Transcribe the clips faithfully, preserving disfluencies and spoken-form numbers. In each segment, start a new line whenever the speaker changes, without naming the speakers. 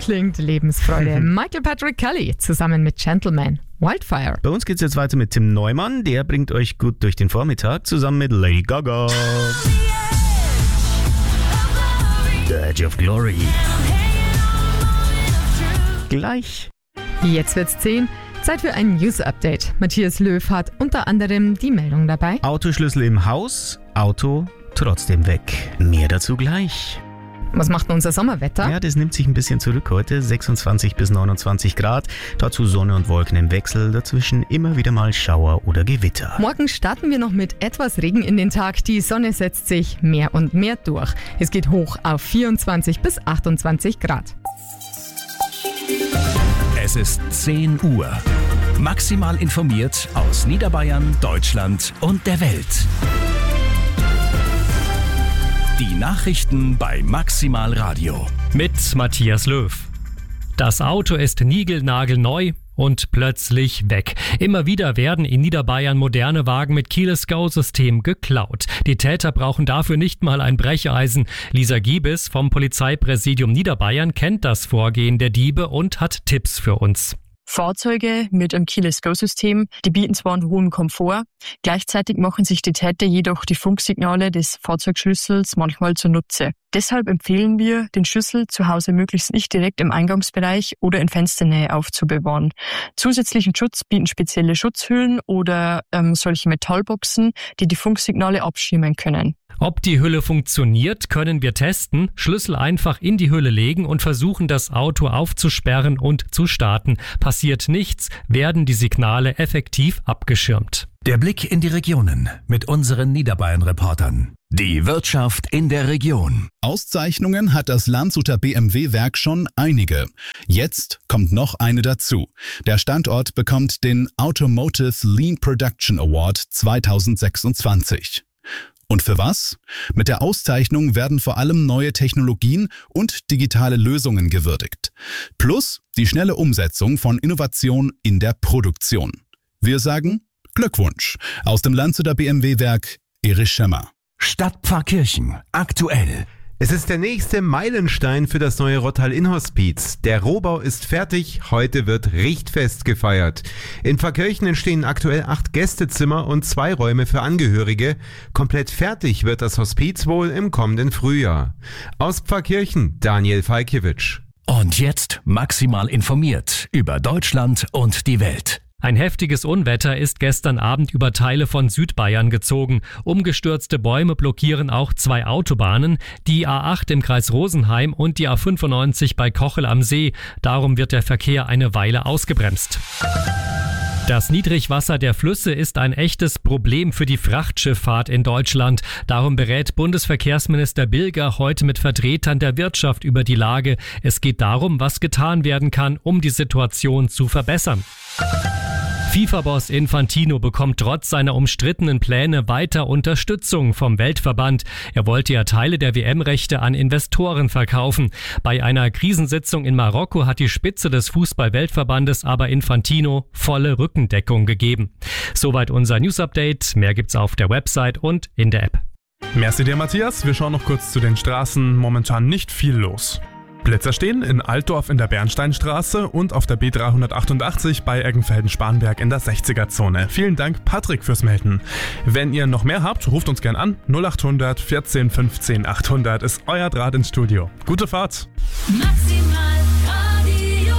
klingt Lebensfreude. Michael Patrick Kelly zusammen mit Gentleman. Wildfire.
Bei uns geht's jetzt weiter mit Tim Neumann. Der bringt euch gut durch den Vormittag zusammen mit Lady Gaga. The Edge of Glory. Gleich.
Jetzt wird's zehn. Zeit für ein News-Update. Matthias Löw hat unter anderem die Meldung dabei.
Autoschlüssel im Haus, Auto trotzdem weg. Mehr dazu gleich.
Was macht denn unser Sommerwetter?
Ja, das nimmt sich ein bisschen zurück heute. sechsundzwanzig bis neunundzwanzig Grad. Dazu Sonne und Wolken im Wechsel. Dazwischen immer wieder mal Schauer oder Gewitter.
Morgen starten wir noch mit etwas Regen in den Tag. Die Sonne setzt sich mehr und mehr durch. Es geht hoch auf vierundzwanzig bis achtundzwanzig Grad.
Es ist zehn Uhr. Maximal informiert aus Niederbayern, Deutschland und der Welt. Die Nachrichten bei Maximal Radio.
Mit Matthias Löw. Das Auto ist niegelnagelneu und plötzlich weg. Immer wieder werden in Niederbayern moderne Wagen mit Keyless-Go-System geklaut. Die Täter brauchen dafür nicht mal ein Brecheisen. Lisa Giebes vom Polizeipräsidium Niederbayern kennt das Vorgehen der Diebe und hat Tipps für uns.
Fahrzeuge mit einem Keyless-Go-System, die bieten zwar einen hohen Komfort, gleichzeitig machen sich die Täter jedoch die Funksignale des Fahrzeugschlüssels manchmal zunutze. Deshalb empfehlen wir, den Schlüssel zu Hause möglichst nicht direkt im Eingangsbereich oder in Fensternähe aufzubewahren. Zusätzlichen Schutz bieten spezielle Schutzhüllen oder ähm, solche Metallboxen, die die Funksignale abschirmen können.
Ob die Hülle funktioniert, können wir testen. Schlüssel einfach in die Hülle legen und versuchen, das Auto aufzusperren und zu starten. Passiert nichts, werden die Signale effektiv abgeschirmt.
Der Blick in die Regionen mit unseren Niederbayern-Reportern. Die Wirtschaft in der Region.
Auszeichnungen hat das Landshuter B M W-Werk schon einige. Jetzt kommt noch eine dazu. Der Standort bekommt den Automotive Lean Production Award zweitausendsechsundzwanzig. Und für was? Mit der Auszeichnung werden vor allem neue Technologien und digitale Lösungen gewürdigt. Plus die schnelle Umsetzung von Innovation in der Produktion. Wir sagen Glückwunsch aus dem Landshuter B M W-Werk, Erich Schemmer.
Stadtpfarrkirchen. Aktuell.
Es ist der nächste Meilenstein für das neue Rottal-Innhospiz. Der Rohbau ist fertig, heute wird Richtfest gefeiert. In Pfarrkirchen entstehen aktuell acht Gästezimmer und zwei Räume für Angehörige. Komplett fertig wird das Hospiz wohl im kommenden Frühjahr. Aus Pfarrkirchen, Daniel Falkiewicz.
Und jetzt maximal informiert über Deutschland und die Welt.
Ein heftiges Unwetter ist gestern Abend über Teile von Südbayern gezogen. Umgestürzte Bäume blockieren auch zwei Autobahnen, die A acht im Kreis Rosenheim und die A fünfundneunzig bei Kochel am See. Darum wird der Verkehr eine Weile ausgebremst. Das Niedrigwasser der Flüsse ist ein echtes Problem für die Frachtschifffahrt in Deutschland. Darum berät Bundesverkehrsminister Bilger heute mit Vertretern der Wirtschaft über die Lage. Es geht darum, was getan werden kann, um die Situation zu verbessern. FIFA-Boss Infantino bekommt trotz seiner umstrittenen Pläne weiter Unterstützung vom Weltverband. Er wollte ja Teile der W M-Rechte an Investoren verkaufen. Bei einer Krisensitzung in Marokko hat die Spitze des Fußball-Weltverbandes aber Infantino volle Rückendeckung gegeben. Soweit unser News-Update. Mehr gibt's auf der Website und in der App.
Merci dir, Matthias. Wir schauen noch kurz zu den Straßen. Momentan nicht viel los. Blitzer stehen in Altdorf in der Bernsteinstraße und auf der B dreihundertachtundachtzig bei Eggenfelden-Spanberg in der sechziger-Zone. Vielen Dank, Patrick, fürs Melden. Wenn ihr noch mehr habt, ruft uns gern an. null achthundert vierzehn fünfzehn achthundert ist euer Draht ins Studio. Gute Fahrt!
Maximal Radio.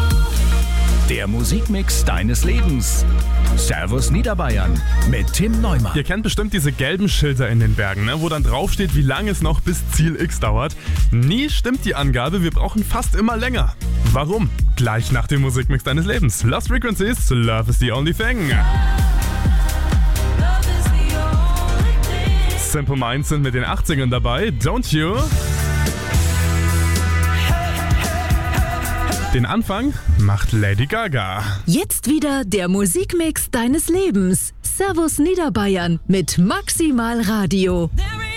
Der Musikmix deines Lebens. Servus Niederbayern mit Tim Neumann.
Ihr kennt bestimmt diese gelben Schilder in den Bergen, ne, wo dann draufsteht, wie lange es noch bis Ziel X dauert. Nie stimmt die Angabe, wir brauchen fast immer länger. Warum? Gleich nach dem Musikmix deines Lebens. Lost Frequencies, Love is the only thing. Simple Minds sind mit den achtzigern dabei, Don't You? Den Anfang macht Lady Gaga.
Jetzt wieder der Musikmix deines Lebens. Servus Niederbayern mit Maximal Radio.